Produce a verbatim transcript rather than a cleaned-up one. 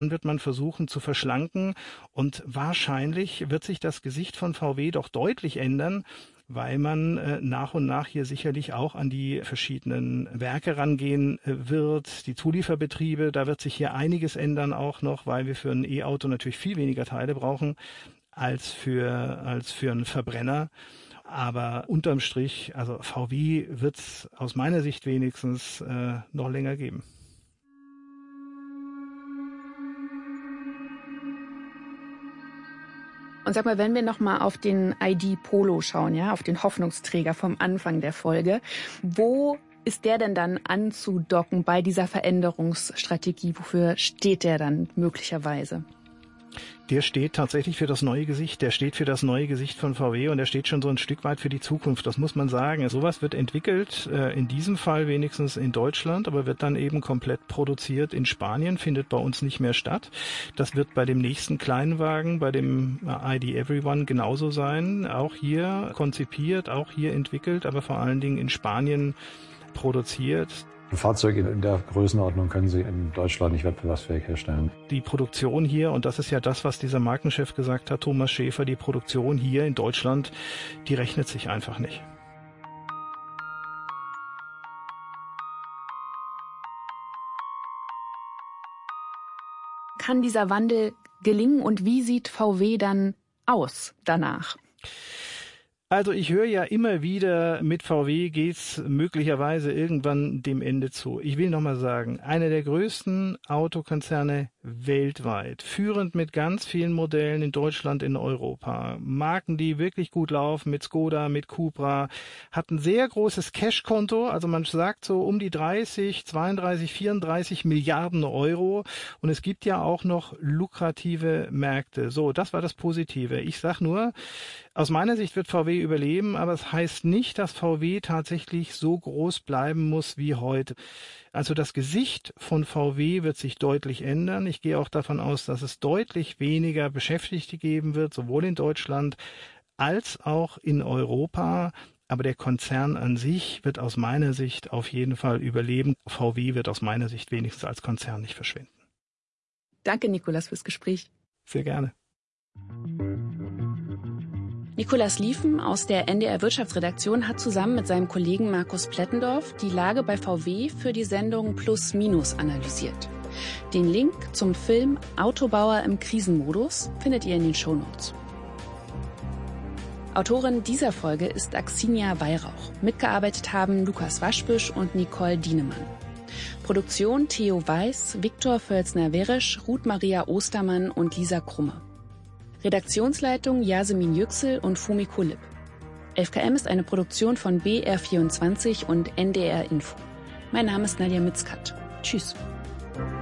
wird man versuchen zu verschlanken und wahrscheinlich wird sich das Gesicht von V W doch deutlich ändern, weil man äh, nach und nach hier sicherlich auch an die verschiedenen Werke rangehen äh, wird, die Zulieferbetriebe, da wird sich hier einiges ändern auch noch, weil wir für ein E-Auto natürlich viel weniger Teile brauchen als für, als für einen Verbrenner. Aber unterm Strich, also V W wird es aus meiner Sicht wenigstens äh, noch länger geben. Und sag mal, wenn wir nochmal auf den I D Polo schauen, ja, auf den Hoffnungsträger vom Anfang der Folge, wo ist der denn dann anzudocken bei dieser Veränderungsstrategie? Wofür steht der dann möglicherweise? Der steht tatsächlich für das neue Gesicht, der steht für das neue Gesicht von V W und der steht schon so ein Stück weit für die Zukunft, das muss man sagen. Sowas wird entwickelt, in diesem Fall wenigstens in Deutschland, aber wird dann eben komplett produziert in Spanien, findet bei uns nicht mehr statt. Das wird bei dem nächsten Kleinwagen, bei dem I D Everyone genauso sein, auch hier konzipiert, auch hier entwickelt, aber vor allen Dingen in Spanien produziert. Fahrzeuge in der Größenordnung können Sie in Deutschland nicht wettbewerbsfähig herstellen. Die Produktion hier, und das ist ja das, was dieser Markenchef gesagt hat, Thomas Schäfer, die Produktion hier in Deutschland, die rechnet sich einfach nicht. Kann dieser Wandel gelingen und wie sieht V W dann aus danach? Also ich höre ja immer wieder, mit V W geht's möglicherweise irgendwann dem Ende zu. Ich will nochmal sagen, einer der größten Autokonzerne weltweit, führend mit ganz vielen Modellen in Deutschland, in Europa. Marken, die wirklich gut laufen, mit Skoda, mit Cupra, hat ein sehr großes Cashkonto, also man sagt so um die dreißig, zweiunddreißig, vierunddreißig Milliarden Euro und es gibt ja auch noch lukrative Märkte. So, das war das Positive. Ich sag nur, aus meiner Sicht wird V W überleben, aber es heißt nicht, dass V W tatsächlich so groß bleiben muss wie heute. Also das Gesicht von V W wird sich deutlich ändern. Ich gehe auch davon aus, dass es deutlich weniger Beschäftigte geben wird, sowohl in Deutschland als auch in Europa. Aber der Konzern an sich wird aus meiner Sicht auf jeden Fall überleben. V W wird aus meiner Sicht wenigstens als Konzern nicht verschwinden. Danke, Nikolas, fürs Gespräch. Sehr gerne. Nikolas Liefen aus der N D R Wirtschaftsredaktion hat zusammen mit seinem Kollegen Markus Plettendorf die Lage bei V W für die Sendung Plus Minus analysiert. Den Link zum Film Autobauer im Krisenmodus findet ihr in den Shownotes. Autorin dieser Folge ist Axinia Weihrauch. Mitgearbeitet haben Lukas Waschbüsch und Nicole Dienemann. Produktion Theo Weiß, Viktor Völzner-Weresch, Ruth Maria Ostermann und Lisa Krumme. Redaktionsleitung Yasemin Yüksel und Fumiko Lipp. elf K M ist eine Produktion von B R vierundzwanzig und N D R Info. Mein Name ist Nadja Mitzkat. Tschüss.